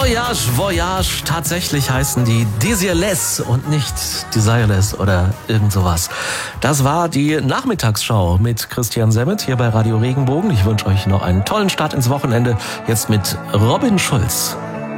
Voyage, Voyage. Tatsächlich heißen die Desireless und nicht Desireless oder irgend sowas. Das war die Nachmittagsschau mit Christian Semmet hier bei Radio Regenbogen. Ich wünsche euch noch einen tollen Start ins Wochenende. Jetzt mit Robin Schulz.